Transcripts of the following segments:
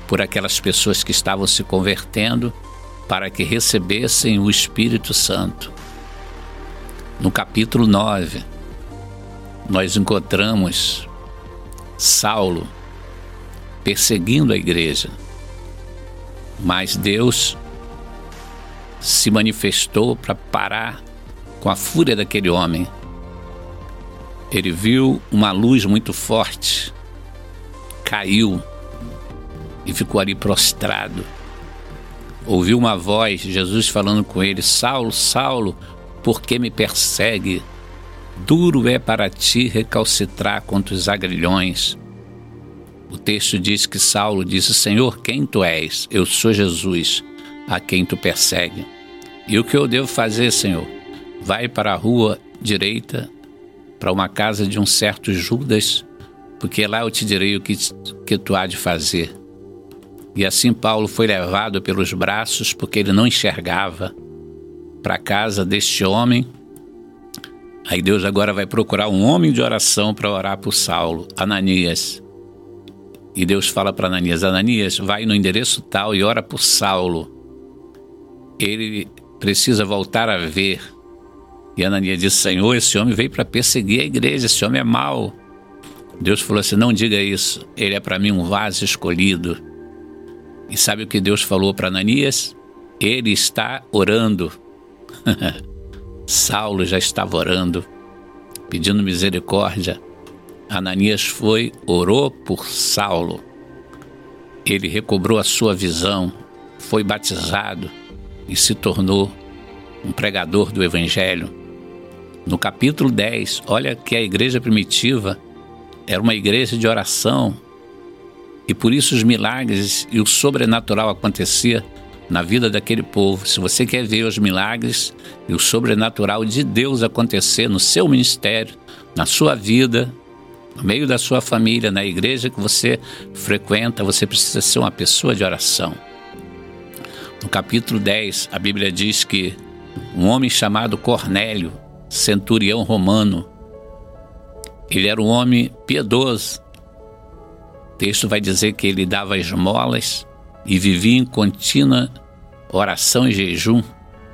por aquelas pessoas que estavam se convertendo para que recebessem o Espírito Santo. No capítulo 9, nós encontramos Saulo perseguindo a igreja, mas Deus se manifestou para parar com a fúria daquele homem. Ele viu uma luz muito forte, caiu e ficou ali prostrado. Ouviu uma voz, Jesus falando com ele: Saulo, Saulo, por que me persegue? Duro é para ti recalcitrar contra os agrilhões. O texto diz que Saulo disse: Senhor, quem tu és? Eu sou Jesus, a quem tu persegue. E o que eu devo fazer, Senhor? Vai para a rua direita, para uma casa de um certo Judas, porque lá eu te direi o que tu há de fazer. E assim Paulo foi levado pelos braços, porque ele não enxergava, para a casa deste homem. Aí Deus agora vai procurar um homem de oração para orar por Saulo, Ananias. E Deus fala para Ananias: Ananias, vai no endereço tal e ora por Saulo. Ele precisa voltar a ver. E Ananias disse: Senhor, esse homem veio para perseguir a igreja, esse homem é mau. Deus falou assim: não diga isso, ele é para mim um vaso escolhido. E sabe o que Deus falou para Ananias? Ele está orando. Saulo já estava orando, pedindo misericórdia. Ananias foi, orou por Saulo. Ele recobrou a sua visão, foi batizado e se tornou um pregador do Evangelho. No capítulo 10, olha que a igreja primitiva era uma igreja de oração, e por isso os milagres e o sobrenatural acontecia na vida daquele povo. Se você quer ver os milagres e o sobrenatural de Deus acontecer no seu ministério, na sua vida, no meio da sua família, na igreja que você frequenta, você precisa ser uma pessoa de oração. No capítulo 10, a Bíblia diz que um homem chamado Cornélio, centurião romano, ele era um homem piedoso. O texto vai dizer que ele dava esmolas e vivia em contínua oração e jejum.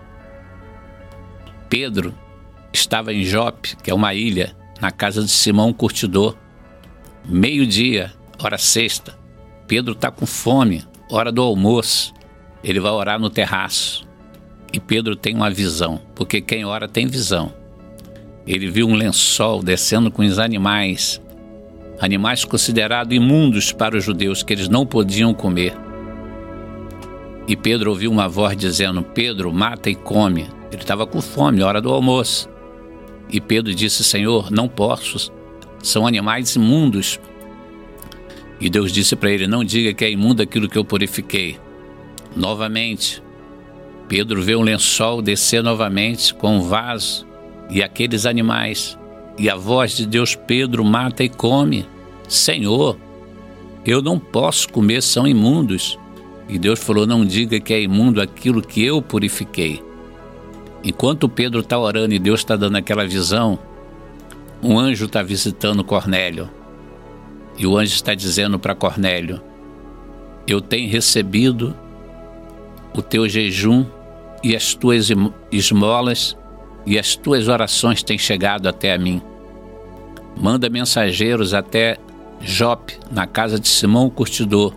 Pedro estava em Jope, que é uma ilha, na casa de Simão Curtidor. Meio-dia, hora sexta. Pedro está com fome, hora do almoço. Ele vai orar no terraço. E Pedro tem uma visão, porque quem ora tem visão. Ele viu um lençol descendo com os animais considerados imundos para os judeus, que eles não podiam comer. E Pedro ouviu uma voz dizendo: Pedro, mata e come. Ele estava com fome, hora do almoço. E Pedro disse: Senhor, não posso, são animais imundos. E Deus disse para ele: não diga que é imundo aquilo que eu purifiquei. Novamente, Pedro vê um lençol descer novamente com um vaso e aqueles animais. E a voz de Deus: Pedro, mata e come. Senhor, eu não posso comer, são imundos. E Deus falou: não diga que é imundo aquilo que eu purifiquei. Enquanto Pedro está orando e Deus está dando aquela visão, um anjo está visitando Cornélio. E o anjo está dizendo para Cornélio: eu tenho recebido o teu jejum e as tuas esmolas, e as tuas orações têm chegado até a mim. Manda mensageiros até Jope, na casa de Simão Curtidor,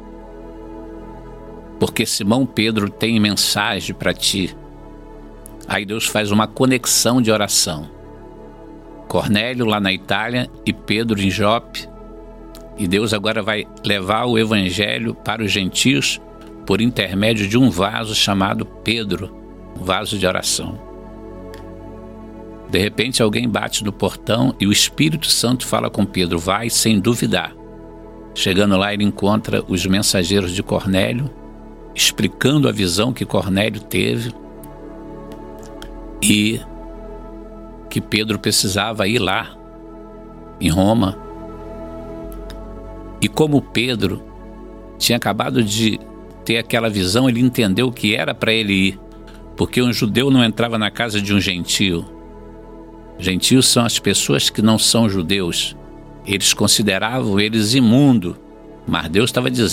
porque Simão Pedro tem mensagem para ti. Aí Deus faz uma conexão de oração. Cornélio lá na Itália e Pedro em Jope. E Deus agora vai levar o evangelho para os gentios por intermédio de um vaso chamado Pedro, um vaso de oração. De repente alguém bate no portão e o Espírito Santo fala com Pedro: vai sem duvidar. Chegando lá, ele encontra os mensageiros de Cornélio, explicando a visão que Cornélio teve e que Pedro precisava ir lá, em Roma. E como Pedro tinha acabado de ter aquela visão, ele entendeu que era para ele ir, porque um judeu não entrava na casa de um gentio. Gentios são as pessoas que não são judeus. Eles consideravam eles imundos, mas Deus estava dizendo